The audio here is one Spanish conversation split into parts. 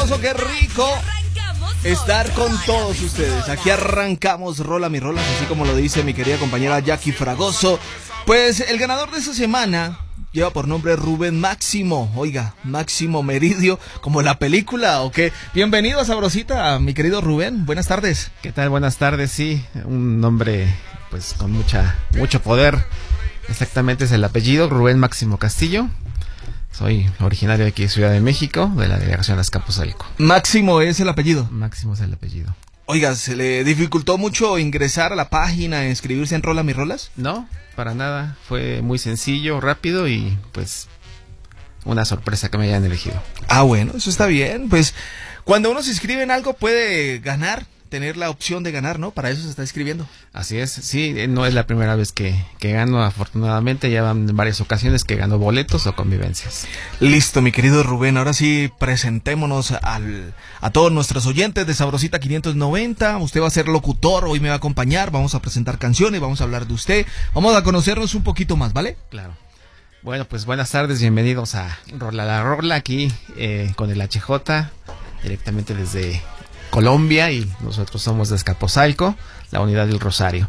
sabroso, qué rico estar con todos ustedes. Aquí arrancamos Rola Mi Rolas, así como lo dice mi querida compañera Jackie Fragoso. Pues el ganador de esta semana lleva por nombre Rubén Máximo. Oiga, Máximo Meridio, como la película, ¿o qué? Bienvenido a Sabrosita, mi querido Rubén. Buenas tardes. ¿Qué tal? Buenas tardes, sí. Un nombre, pues, con mucho poder. Exactamente es el apellido, Rubén Máximo Castillo. Soy originario de aquí de Ciudad de México, de la delegación Azcapotzalco. Máximo es el apellido. Máximo es el apellido. Oiga, ¿se le dificultó mucho ingresar a la página, inscribirse en Rola Mi Rolas? No, para nada. Fue muy sencillo, rápido y pues una sorpresa que me hayan elegido. Ah, bueno, eso está bien. Pues cuando uno se inscribe en algo puede ganar, tener la opción de ganar, ¿no? Para eso se está inscribiendo. Así es, sí, no es la primera vez que gano, afortunadamente ya van varias ocasiones que gano boletos o convivencias. Listo, mi querido Rubén, ahora sí presentémonos a todos nuestros oyentes de Sabrosita 590. Usted va a ser locutor, hoy me va a acompañar, vamos a presentar canciones, vamos a hablar de usted, vamos a conocernos un poquito más, ¿vale? Claro. Bueno, pues buenas tardes, bienvenidos a Rola la Rola, aquí con el HJ, directamente desde Colombia, y nosotros somos de Azcapotzalco, la unidad del Rosario.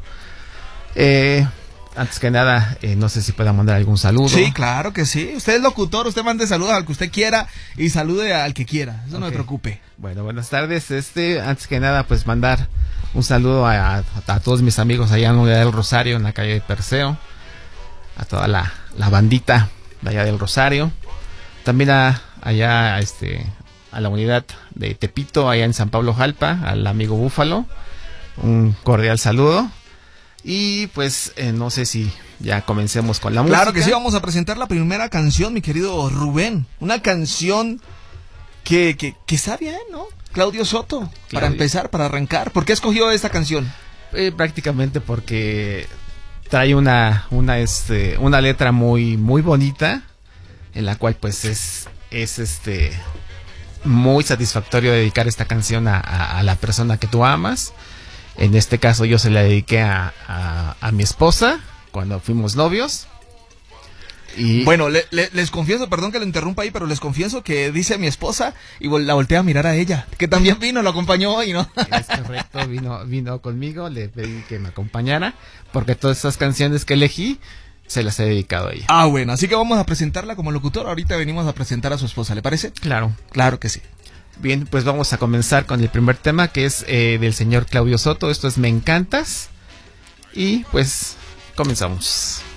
Antes que nada, no sé si pueda mandar algún saludo. Sí, claro que sí. Usted es locutor, usted mande saludos al que usted quiera y salude al que quiera. Eso no me preocupe. Bueno, buenas tardes. Antes que nada, pues mandar un saludo a todos mis amigos allá en la unidad del Rosario, en la calle de Perseo, a toda la bandita de allá del Rosario. También allá a la unidad de Tepito, allá en San Pablo Jalpa, al amigo Búfalo, un cordial saludo. Y pues no sé si ya comencemos con la música. Claro que sí, vamos a presentar la primera canción, mi querido Rubén. Una canción que está bien, ¿no? Claudio Soto, para empezar, para arrancar. ¿Por qué escogió esta canción? Prácticamente porque trae una letra muy bonita, en la cual pues es muy satisfactorio dedicar esta canción a la persona que tú amas. En este caso yo se la dediqué a mi esposa cuando fuimos novios. Y bueno, les confieso, perdón que lo interrumpa ahí, pero les confieso que dice mi esposa y la volteé a mirar a ella, que también vino, lo acompañó hoy, ¿no? Es correcto, vino conmigo, le pedí que me acompañara, porque todas esas canciones que elegí se las he dedicado a ella. Ah, bueno, así que vamos a presentarla como locutor. Ahorita venimos a presentar a su esposa, ¿le parece? Claro. Claro que sí. Bien, pues vamos a comenzar con el primer tema, que es del señor Claudio Soto. Esto es Me Encantas. Y pues comenzamos.